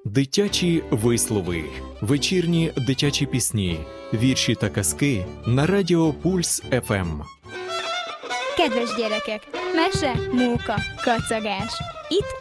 Дитячі вислови, вечірні дитячі пісні, вірші та казки на радіо Пульс ФМ. Kedves gyerekek, mese, móka, kacagás. Itt